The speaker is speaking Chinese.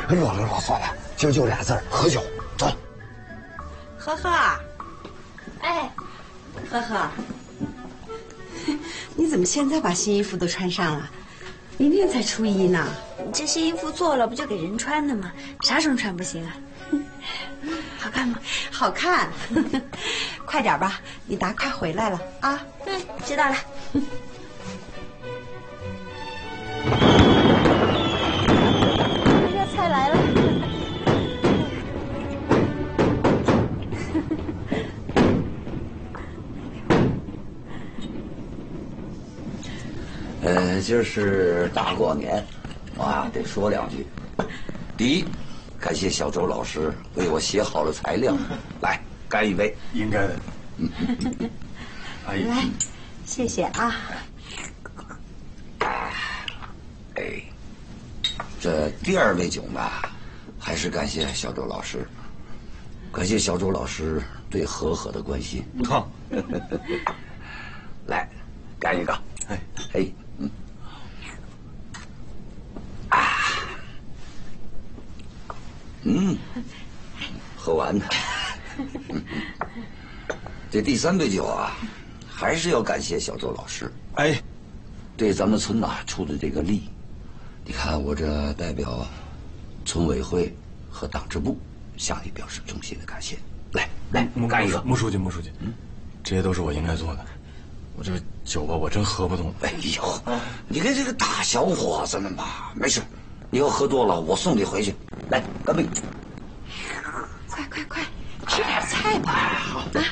啰里啰嗦的，就俩字儿，喝酒。走。 呵呵，哎，呵呵，你怎么现在把新衣服都穿上了？明天才初一呢。 这新衣服做了不就给人穿的吗？啥时候穿不行啊？好看吗？ 好看。快点吧，你达快回来了啊。 嗯，知道了。热菜来了。 今儿是大过年，啊，得说两句。第一，感谢小周老师为我写好了材料，来干一杯。 应该的。 阿姨，来，谢谢啊。 哎，这第二杯酒呢，还是感谢小周老师，感谢小周老师对和和的关心。 好， 来，干一个。 哎， 嘿。喝完它。这第三杯酒啊，还是要感谢小周老师。 哎， 对咱们村出的这个力，你看我这代表村委会和党支部向你表示衷心的感谢。来，干一个。 穆书记，这些都是我应该做的。我这酒吧我真喝不动。 哎呦，你跟这个大小伙子们吧，没事，你要喝多了，我送你回去。来，干杯！ 快，吃点